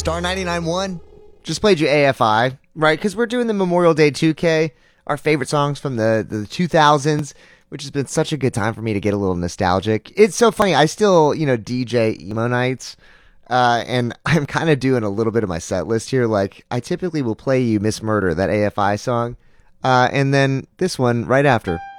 Star 99.1 just played you AFI, right? Because we're doing the Memorial Day 2K, our favorite songs from the 2000s, which has been such a good time for me to get a little nostalgic. It's so funny. I still, DJ emo nights, and I'm kind of doing a little bit of my set list here. Like, I typically will play you Miss Murder, that AFI song, and then this one right after.